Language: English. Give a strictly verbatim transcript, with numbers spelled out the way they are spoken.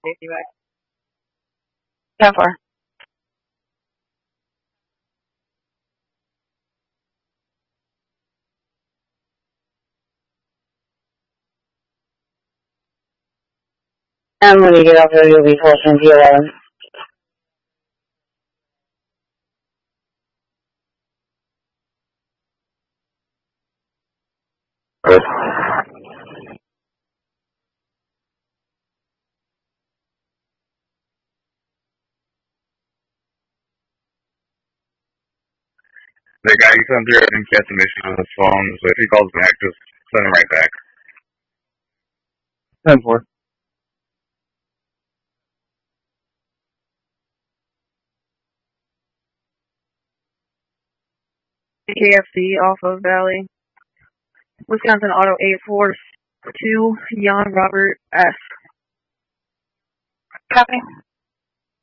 safety back. ten four. And when you get out there, you'll be closing P eleven. The guy you sent through, I think he had some issues with his phone, so if he calls back, just send him right back. ten four. K F C off of Valley. Wisconsin Auto eight four two, Jan Robert S. Copy.